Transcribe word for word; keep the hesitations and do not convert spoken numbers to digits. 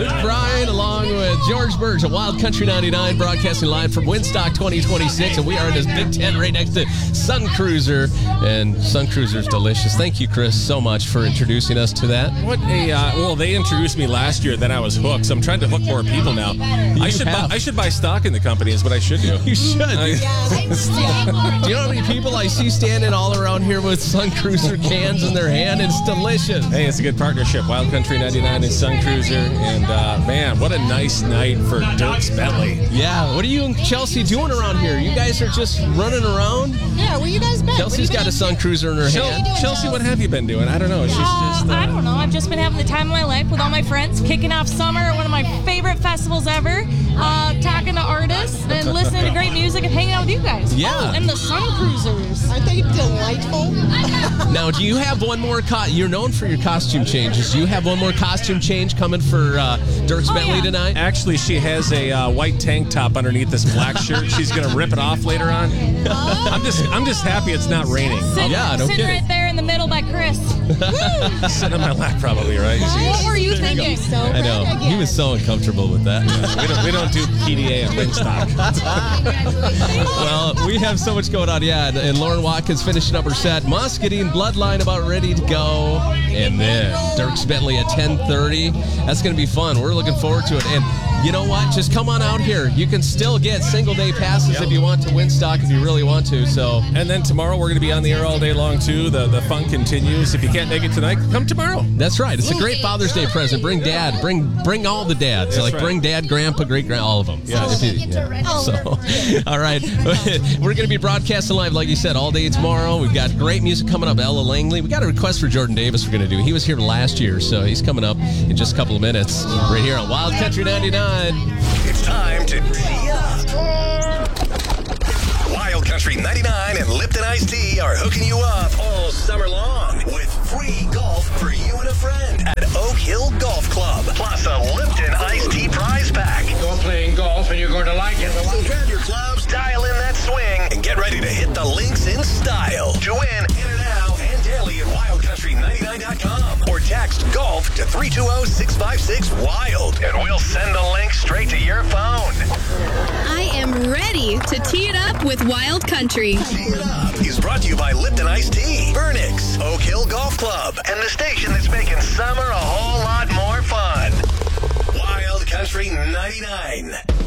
Luke Bryan along with George Burge at Wild Country ninety-nine, broadcasting live from Winstock twenty twenty-six, and we are in this big tent right next to Sun Cruiser, and Sun Cruiser's delicious. Thank you, Chris, so much for introducing us to that. What a uh, well, they introduced me last year, then I was hooked. So I'm trying to hook more people now. I should buy, I should buy stock in the company is what I should do. You should. I, Do you know how many people I see standing all around here with Sun Cruiser cans in their hand? It's delicious. Hey, it's a good partnership. Wild Country ninety-nine and Sun Cruiser. And, uh, man, what a nice night for Dirks Bentley. Yeah, what are you and Chelsea doing around here? You guys are just running around? Yeah, where you guys been? Chelsea's got a Sun Cruiser in her Chel- hand. Chelsea, what have you been doing? I don't know. She's Uh, just... Uh, I don't know. I've just been having the time of my life with all my friends, kicking off summer at one of my favorite festivals ever, uh, talking to artists and listening to great music and hanging out with you guys. Yeah. Oh, and the Sun Cruisers. Aren't they delightful? Now, do you have one more... Co- You're known for your costume changes. Do you have one more costume change coming for uh, Dirks Oh, Bentley yeah. tonight? Actually, she has a uh, white tank top underneath this black shirt. She's going to rip it off later on. I'm just I'm just happy it's not raining. Sit- yeah, no sitting kidding. right there in the middle by Chris. Sitting on my lap probably, right? What were you thinking? So I know. proud of He you. was so uncomfortable with that. We don't, we don't do P D A at Winstock. Well, we have so much going on. Yeah, and, and Lauren Watkins finishing up her set. Muscadine Bloodline about ready to go. And then Dirks Bentley at ten thirty. That's going to be fun. We're looking forward to it. And you know what? Just come on out here. You can still get single day passes if you want to Winstock if you really want to. So And then tomorrow we're going to be on the air all day long, too. The the fun continues. If you can't make it tonight, come tomorrow. that's right. It's a great Father's Day present. Bring dad. Bring bring all the dads. That's like right. bring dad, grandpa, great grand, all of them. Yeah. If you- yeah. So, all right. We're going to be broadcasting live, like you said, all day tomorrow. We've got great music coming up. Ella Langley. We got a request for Jordan Davis we're going to do. He was here last year, so he's coming up in just a couple of minutes right here on Wild Country ninety-nine. It's time to tee up. Wild Country ninety-nine and Lipton Iced Tea are hooking you up all summer long with free golf for you and a friend at Oak Hill Golf Club. Plus a Lipton Iced Tea prize pack. Go playing golf and you're going to like it. So grab your clubs, dial in that swing, and get ready to hit the links in style. To win, enter now and daily at wild country ninety-nine dot com or text golf to three two zero, six five six, wild and we'll send the link straight to your phone. I am ready to tee it up with Wild Country. Tee It Up is brought to you by Lipton Iced Tea, Vernix, Oak Hill Golf Club, and the station that's making summer a whole lot more fun. Wild Country ninety-nine.